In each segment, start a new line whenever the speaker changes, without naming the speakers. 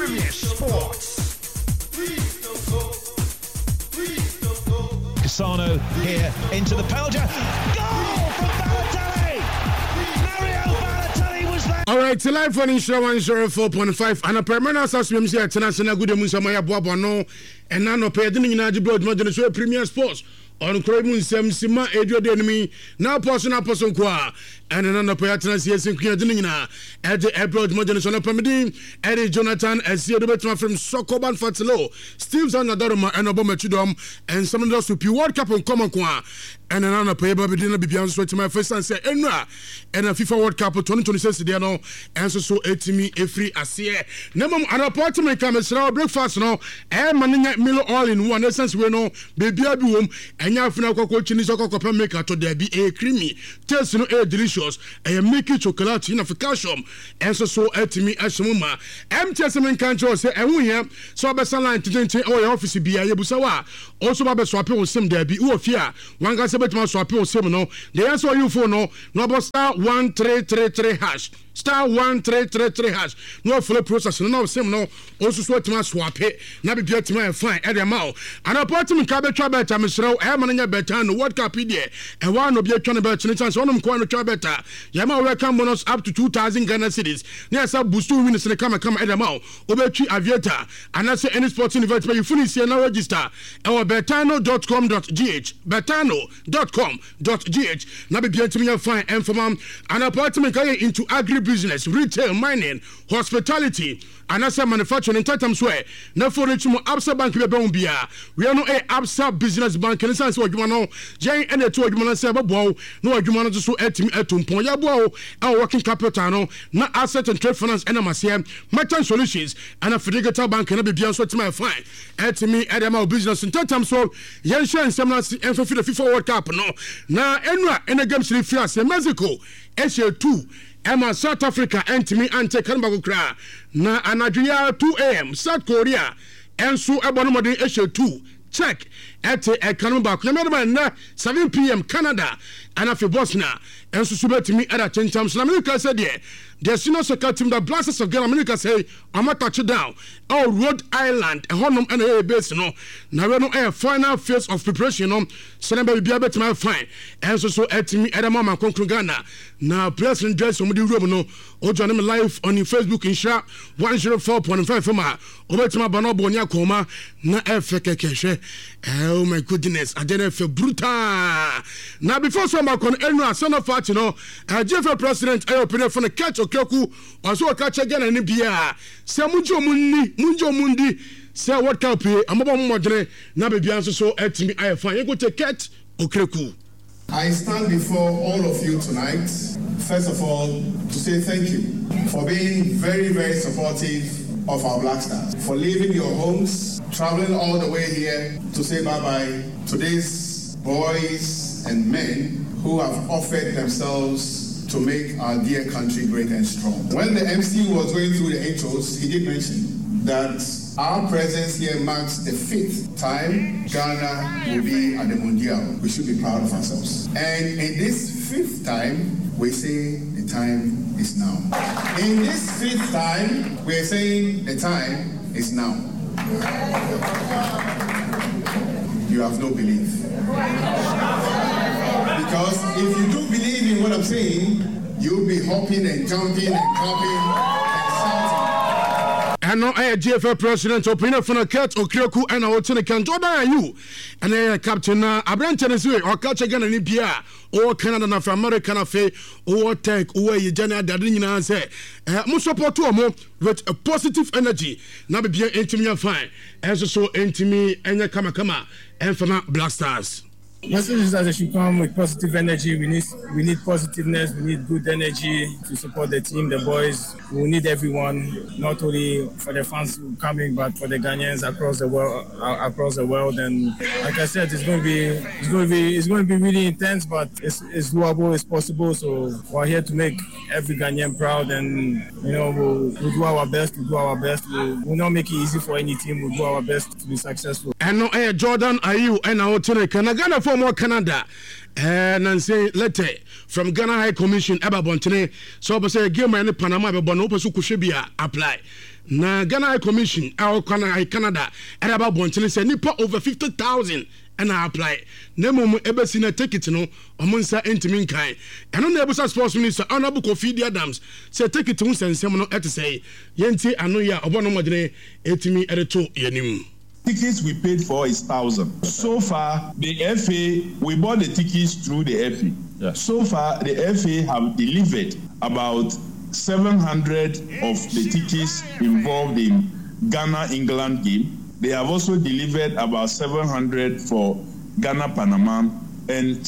Premier Sports. Cassano here into the penalty. Goal from Balotelli! Mario Balotelli was there.
All right, live on Insura 104.5 and a permanent assessment here international good news Amaya Bono and nano pay the Ninaji Blood Premier Sports on Croymun Sam Sima Adrio Denemy now person qua and another payatras yes in Kiyadina at the abroad modernation of Pamedin Eddie Jonathan as the veteran from Sokoban Fatilo Steve Zanadorma and Obama Chidom and some of those who World Cup on Common Qua and another pay Babidina Bibian sweat to my first and say Enra and a FIFA World Cup 2026 Diano and so 80 a free as here. Never an apartment comes around breakfast no and manning Milo all in one essence we know baby boom and ya fina cocoa chinis or cocoa maker to there be a creamy taste no a delicious and make it chocolate in a calcium and so 80 as muma testament control say and we here so best line to our office be a busawa also babe swap on sim there be who fear one guy sabet man swap on sim no the answer you for no star 1333 hash star 1333 hash no full process no sim no also swap man swap it na be get my fine at the mouth and apartment ka be twa better misro e mananya better no World Cup there and one no be twa better chance on ko no twa better yama welcome bonus up to 2000 Ghana cedis na say boost winners ne come at the mouth obetwi aviator and I say any sporting event but you fully see now register our betano.com.gh betano.com.gh na be get me fine and from an apartment ka into agribusiness retail mining hospitality and as a manufacturing items where na for reach mo Absa Bank be bon bia we are no a Absa Business Bank in sense odwuma no jen and to odwuma no say bobo no odwuma no so etimi atumpon ya bo our working capital no na asset and trade finance and amasia merchant solutions and a Fidelity Bank na be bia so etimi fine etimi edema business in items so yen share nsem na si enfa the FIFA World Cup no na enwa en games ni fia se Mexico Asia 2 Emma South Africa entimi ante kanbago kra na anadria 2 AM South Korea enso ebonomode Asia 2 check at kanumba klemedman na 7 PM Canada and afi Bosnia enso subetimi at 10 times na America said there the senior soccer team the Blasters of Ghana America say I'm touchdown oh Rhode Island a honum and a base no na we no a final phase of preparation no so na be bia betima fine enso so etimi edama konkro Ghana na president dress on the room no o join me live on Facebook Insura 104.5 fama obetima banobo nya koma na efekekehwe oh my goodness I didn't feel brutal now before some kon enu son of fat no GFA president open for the catch okeku also catch again any bia se munjo mundi se what cup amabo modere na be bia so etimi ayefa you go take catch okeku.
I stand before all of you tonight, first of all, to say thank you for being very, very supportive of our Black Stars, for leaving your homes, traveling all the way here to say bye-bye to these boys and men who have offered themselves to make our dear country great and strong. When the MC was going through the intros, he did mention that our presence here marks the 5th time Ghana will be at the Mundial. We should be proud of ourselves. And in this 5th time, we say the time is now. In this 5th time, we're saying the time is now. You have no belief. Because if you do believe in what I'm saying, you'll be hopping and jumping and clapping and shouting.
And no GFA president opinion from a cat or Kyoku and our Tinakan Jordan you and Captain Abranton is or catch again in India or Canada for American affair or take away Jana Dadina and say most support to a more with a positive energy now be intimate fine as so intimate and Kamakama and for Black Stars.
Message is that they should come with positive energy. We need positiveness. We need good energy to support the team, the boys. We need everyone, not only for the fans coming, but for the Ghanaians across the world. And like I said, it's going to be really intense, but it's doable. It's possible. So we're here to make every Ghanaian proud, and we'll do our best. We'll not make it easy for any team. We'll do our best to be successful.
And no, Jordan, are you and our team? Ghana for more Canada. And say letter from Ghana High Commission Eba Bontene. So I say game and Panama Bono Pasukushibia apply. na Ghana Commission Canada era ba bontene say nipa over 50,000 and I apply na mum ebesi na ticket no omonsa entimi nkan eno na ebusa sports minister Honorable Kofi Adams say ticket hu sensem no et say yenti ano ya obono modene etimi ereto yanim.
Tickets we paid for is 1,000. So far, the FA, we bought the tickets through the FA. Yeah. So far, the FA have delivered about 700 of the tickets involved in Ghana-England game. They have also delivered about 700 for Ghana-Panama and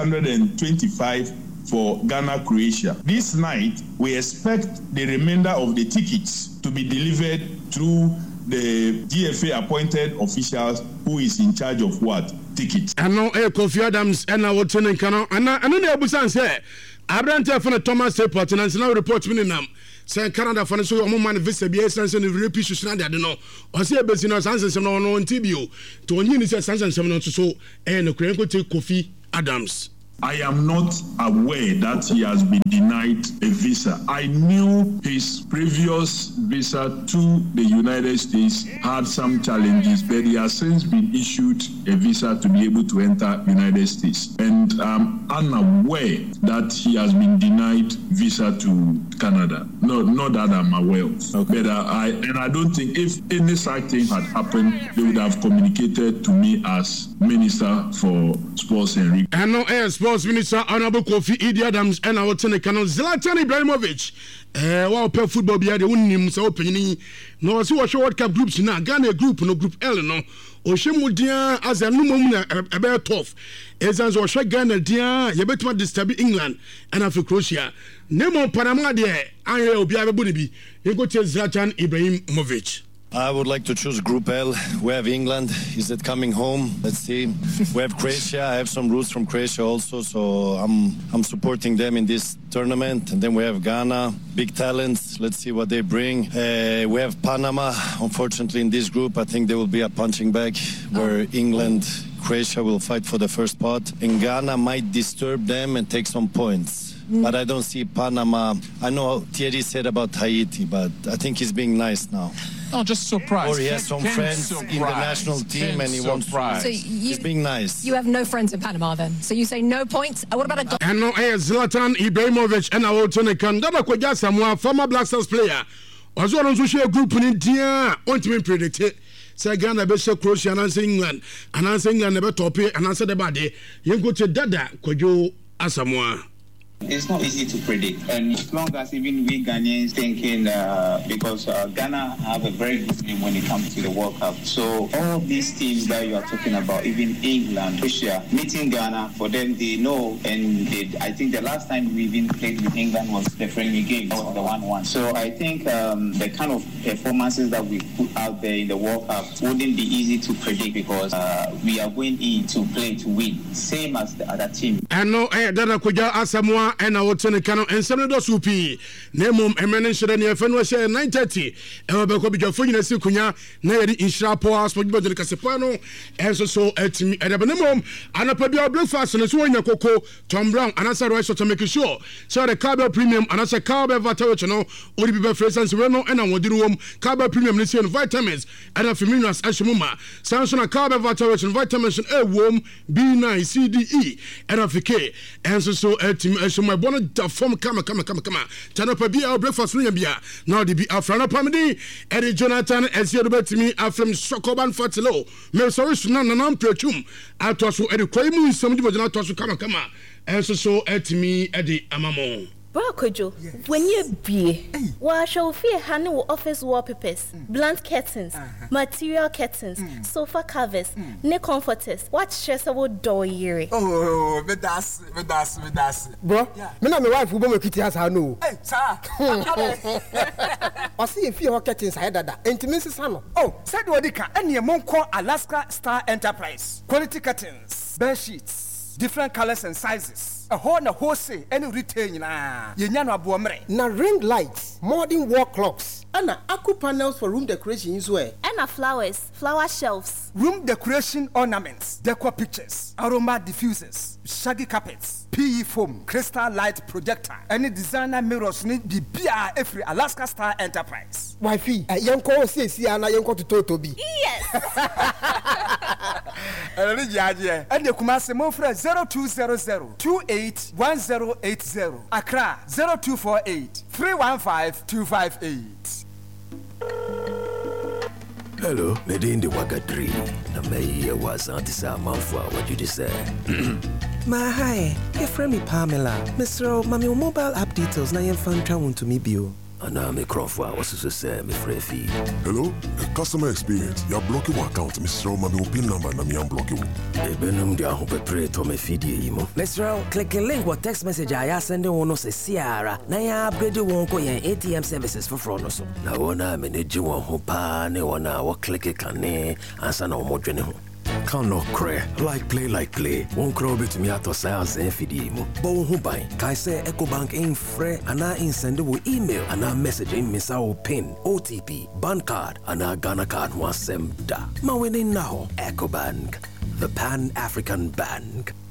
625 for Ghana-Croatia. This night, we expect the remainder of the tickets to be delivered through the GFA appointed officials who is in charge of what tickets.
And now Kofi Adams and our tenant cano and I know the Abusan say Abrante for the Thomas Airport and now report minimum. Say Canada for so your man visa be essence and repeat I don't know. Or say Besino Sanson no on TBO to only say Sanson so and Kofi Adams.
I am not aware that he has been denied a visa. I knew his previous visa to the United States had some challenges, but he has since been issued a visa to be able to enter the United States. And I'm unaware that he has been denied visa to Canada. No, not that I'm aware of. Okay. But I don't think if any such thing had happened, they would have communicated to me as Minister for Sports and Recreation.
And no Sports Minister Honorable Kofi Adams and our Tenekano Zlatan Ibrahimovic. Wow, play football be the winning so opening. No, see what World Cup groups now. Ghana group no group L no. Oshemudia as a number about tough. As an Ghana dia yebetuma disturb England and Africa Croatia. Nemo Panama there. I will be able to be. You go to Zlatan Ibrahimovic.
I would like to choose Group L. We have England. Is it coming home? Let's see. We have Croatia. I have some roots from Croatia also, so I'm supporting them in this tournament. And then we have Ghana, big talents. Let's see what they bring. We have Panama. Unfortunately, in this group, I think there will be a punching bag where England, Croatia will fight for the first spot. And Ghana might disturb them and take some points. But I don't see Panama. I know Thierry said about Haiti, but I think he's being nice now.
No, just surprised.
Or he has some friends in the national team and he wants to. So he's being nice.
You have no friends in Panama then. So you say no points. What about a...
And now Zlatan Ibrahimovic and our Tonican. Dada Koja Samoa, former Black Stars player. Also on social group in India. Want to be predicted. Say Ghana be Croatia and England. And England never top it and answer the body. You go to Dada Kojo Asamoah.
It's not easy to predict, and as long as even we Ghanaians thinking, because Ghana have a very good name when it comes to the World Cup. So all these teams that you are talking about, even England, Russia, meeting Ghana, for them they know, and I think the last time we even played with England was the friendly game, the 1-1. So I think the kind of performances that we put out there in the World Cup wouldn't be easy to predict because we are going in to play to win, same as the other team.
And no, Dada Koja Asamoah and our Tenekano and Senator Supi. Nemo eminence and your friend was 9:30. And we'll be your phone in a Sikunya, Neri in Shapo, Sport the Casapano, and so at me at a minimum. And a pabia breakfast and a swan cocoa, Tom Brown, and answer rice to make sure. So the Carber Premium and as a Carber Vatachano, would be presence Reno and I would do Carber Premium and vitamins and a Feminas Ashimuma. Samson Carber Vatachon vitamins and a warm B9 CDE and a FK. And so at me my bonnet form come. Tanapa be our breakfast bia. Now the be our friend Pamidi, Eddie Jonathan, and see about me from Sokoban Fatilo. Me sorry, non pretum. I toss you Eddie Quamu, somebody was not toss you come. And so at me, Eddie Amamo.
Brokojo, when you be, why shall fear handle office wallpapers, blunt curtains, material curtains, sofa covers, neck comforters, what stressable door year?
Oh, but that's. Bro, me and my wife will be kitty as I know. Hey, sir. I see a few curtains I had that. Intimacy salon. Oh, said Wadika, and your Monco Alaska Star Enterprise. Quality curtains, bed sheets, different colors and sizes. Plus. A whole na wholesale any retain na. Yenya no aboamre. Na ring lights, modern wall clocks, and aku panels for room decoration as well.
And flowers, flower shelves.
Room decoration ornaments, decor pictures, aroma diffusers, shaggy carpets, PE foam, crystal light projector, any designer mirrors need the BR every Alaska Star Enterprise.
Wifey, yanko say ana yanko to Totobi.
Yes.
And the Kumasi Mofra 0200-281080. Accra 0248-315-258.
Hello, Medindi Wagadri. Na me was antisa manfwa what you say.
Ma hi, your friend me Pamela. Mr. Mami mobile app details na yen fan twa to me bio.
Ana me crofwa was to say me frefi.
Hello, customer experience. You block your account, Mr. Mami pin number na me unblock you.
Ebenum dia ho pepre to me feed imo.
Mr. click a link what text message I send one no se siara. Na ya upgrade won ko yen ATM services for fraud no so.
Na wona manage won ho pa ne wona wo click kane ansa na mo dwene ho. Can no cray like play won crow bit me ato science and feed mo bo hu ban kai say EcoBank in free ana in send wo email ana message in misa wo pin OTP bank card ana Ghana card wasem da ma winning now EcoBank, the Pan-African Bank.